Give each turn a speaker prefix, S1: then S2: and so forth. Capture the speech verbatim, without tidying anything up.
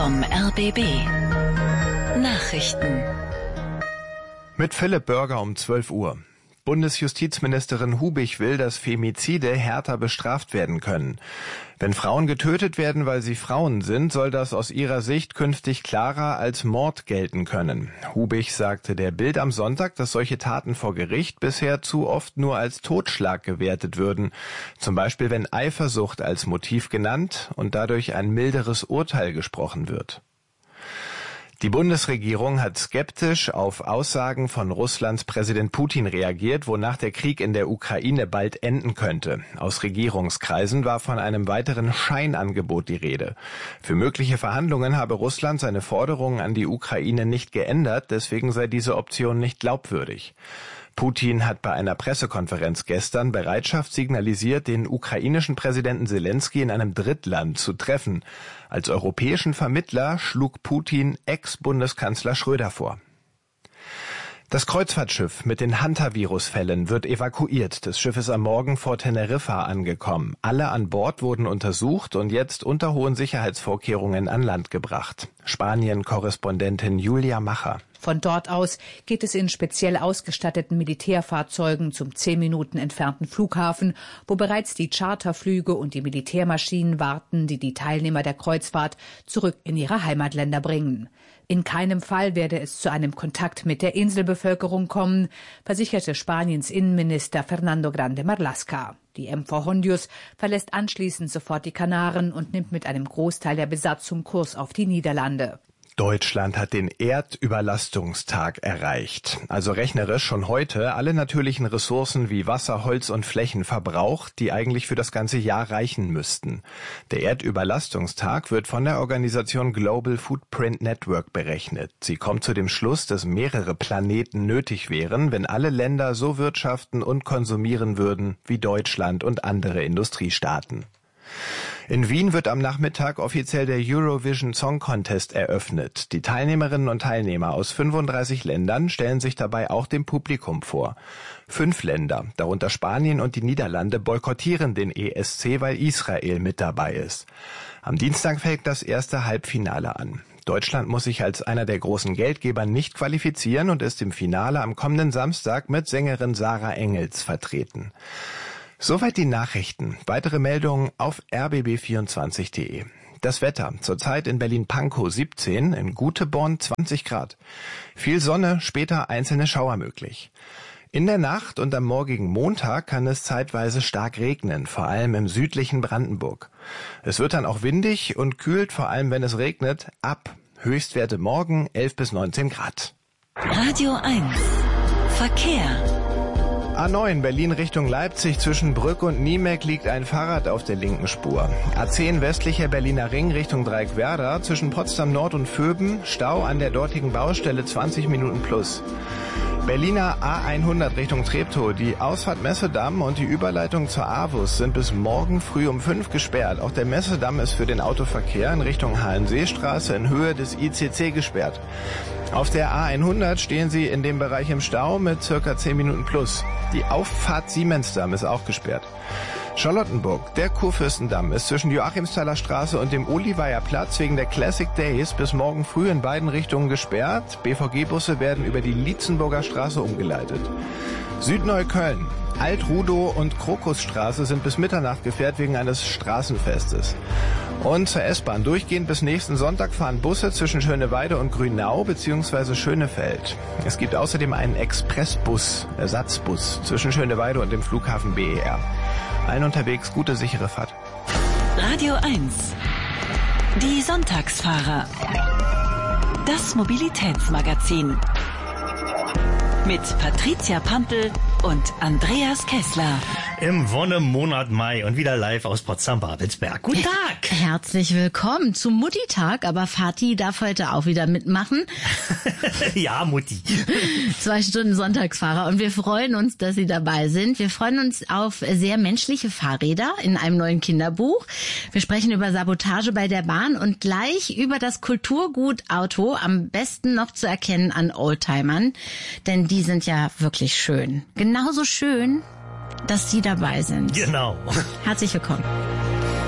S1: vom R B B. Nachrichten.
S2: Mit Philipp Börger um zwölf Uhr. Bundesjustizministerin Hubich will, dass Femizide härter bestraft werden können. Wenn Frauen getötet werden, weil sie Frauen sind, soll das aus ihrer Sicht künftig klarer als Mord gelten können. Hubich sagte der Bild am Sonntag, dass solche Taten vor Gericht bisher zu oft nur als Totschlag gewertet würden. Zum Beispiel, wenn Eifersucht als Motiv genannt und dadurch ein milderes Urteil gesprochen wird. Die Bundesregierung hat skeptisch auf Aussagen von Russlands Präsident Putin reagiert, wonach der Krieg in der Ukraine bald enden könnte. Aus Regierungskreisen war von einem weiteren Scheinangebot die Rede. Für mögliche Verhandlungen habe Russland seine Forderungen an die Ukraine nicht geändert, deswegen sei diese Option nicht glaubwürdig. Putin hat bei einer Pressekonferenz gestern Bereitschaft signalisiert, den ukrainischen Präsidenten Selenskyj in einem Drittland zu treffen. Als europäischen Vermittler schlug Putin Ex-Bundeskanzler Schröder vor. Das Kreuzfahrtschiff mit den Hantavirus-Fällen wird evakuiert. Das Schiff ist am Morgen vor Teneriffa angekommen. Alle an Bord wurden untersucht und jetzt unter hohen Sicherheitsvorkehrungen an Land gebracht. Spanien-Korrespondentin Julia Macher.
S3: Von dort aus geht es in speziell ausgestatteten Militärfahrzeugen zum zehn Minuten entfernten Flughafen, wo bereits die Charterflüge und die Militärmaschinen warten, die die Teilnehmer der Kreuzfahrt zurück in ihre Heimatländer bringen. In keinem Fall werde es zu einem Kontakt mit der Inselbevölkerung kommen, versicherte Spaniens Innenminister Fernando Grande Marlaska. Die M V Hondius verlässt anschließend sofort die Kanaren und nimmt mit einem Großteil der Besatzung Kurs auf die Niederlande.
S2: Deutschland hat den Erdüberlastungstag erreicht. Also rechnerisch schon heute alle natürlichen Ressourcen wie Wasser, Holz und Flächen verbraucht, die eigentlich für das ganze Jahr reichen müssten. Der Erdüberlastungstag wird von der Organisation Global Footprint Network berechnet. Sie kommt zu dem Schluss, dass mehrere Planeten nötig wären, wenn alle Länder so wirtschaften und konsumieren würden wie Deutschland und andere Industriestaaten. In Wien wird am Nachmittag offiziell der Eurovision Song Contest eröffnet. Die Teilnehmerinnen und Teilnehmer aus fünfunddreißig Ländern stellen sich dabei auch dem Publikum vor. Fünf Länder, darunter Spanien und die Niederlande, boykottieren den E S C, weil Israel mit dabei ist. Am Dienstag fängt das erste Halbfinale an. Deutschland muss sich als einer der großen Geldgeber nicht qualifizieren und ist im Finale am kommenden Samstag mit Sängerin Sarah Engels vertreten. Soweit die Nachrichten. Weitere Meldungen auf r b b vierundzwanzig punkt d e. Das Wetter. Zurzeit in Berlin-Pankow siebzehn, in Guteborn zwanzig Grad. Viel Sonne, später einzelne Schauer möglich. In der Nacht und am morgigen Montag kann es zeitweise stark regnen, vor allem im südlichen Brandenburg. Es wird dann auch windig und kühlt, vor allem wenn es regnet, ab. Höchstwerte morgen elf bis neunzehn Grad.
S1: Radio eins. Verkehr.
S2: A neun Berlin Richtung Leipzig, zwischen Brück und Niemeck liegt ein Fahrrad auf der linken Spur. A zehn westlicher Berliner Ring Richtung Dreieckwerder, zwischen Potsdam Nord und Vöben, Stau an der dortigen Baustelle zwanzig Minuten plus. Berliner A hundert Richtung Treptow, die Ausfahrt Messedamm und die Überleitung zur AWUS sind bis morgen früh um fünf gesperrt. Auch der Messedamm ist für den Autoverkehr in Richtung Hallenseestraße in Höhe des I C C gesperrt. Auf der A hundert stehen Sie in dem Bereich im Stau mit circa zehn Minuten plus. Die Auffahrt Siemensdamm ist auch gesperrt. Charlottenburg, der Kurfürstendamm, ist zwischen Joachimsthaler Straße und dem Olivayer Platz wegen der Classic Days bis morgen früh in beiden Richtungen gesperrt. B V G-Busse werden über die Lietzenburger Straße umgeleitet. Südneukölln, Alt-Rudow und Krokusstraße sind bis Mitternacht gesperrt wegen eines Straßenfestes. Und zur S-Bahn. Durchgehend bis nächsten Sonntag fahren Busse zwischen Schöneweide und Grünau bzw. Schönefeld. Es gibt außerdem einen Expressbus, Ersatzbus, zwischen Schöneweide und dem Flughafen B E R. Allen unterwegs gute, sichere Fahrt.
S1: Radio eins. Die Sonntagsfahrer. Das Mobilitätsmagazin. Mit Patricia Pampel und Andreas Kessler.
S4: Im Wonnemonat Mai und wieder live aus Potsdam-Babelsberg. Guten Tag!
S5: Herzlich willkommen zum Mutti-Tag, aber Fatih darf heute auch wieder mitmachen.
S4: Ja, Mutti.
S5: Zwei Stunden Sonntagsfahrer und wir freuen uns, dass Sie dabei sind. Wir freuen uns auf sehr menschliche Fahrräder in einem neuen Kinderbuch. Wir sprechen über Sabotage bei der Bahn und gleich über das Kulturgut Auto, am besten noch zu erkennen an Oldtimern, denn die sind ja wirklich schön. Genauso schön, dass Sie dabei sind.
S4: Genau.
S5: Herzlich willkommen.